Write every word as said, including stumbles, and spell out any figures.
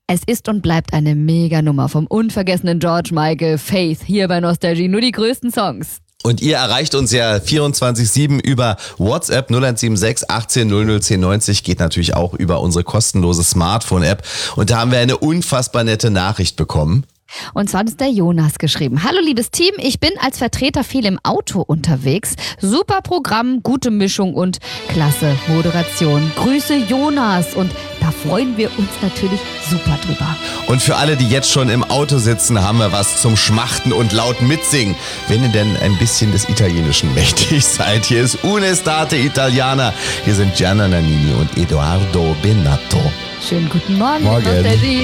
Es ist und bleibt eine Mega-Nummer vom unvergessenen George Michael, Faith, hier bei Nostalgie. Nur die größten Songs. Und ihr erreicht uns ja vierundzwanzig sieben über WhatsApp null eins sieben sechs achtzehn null null zehn neunzig. Geht natürlich auch über unsere kostenlose Smartphone-App. Und da haben wir eine unfassbar nette Nachricht bekommen. Und zwar hat es der Jonas geschrieben. Hallo liebes Team, ich bin als Vertreter viel im Auto unterwegs. Super Programm, gute Mischung und klasse Moderation. Grüße Jonas und da freuen wir uns natürlich super drüber. Und für alle, die jetzt schon im Auto sitzen, haben wir was zum Schmachten und laut mitsingen. Wenn ihr denn ein bisschen des Italienischen mächtig seid. Hier ist Unestate Italiana. Hier sind Gianna Nannini und Edoardo Bennato. Schönen guten Morgen. Morgen. Nostalgie.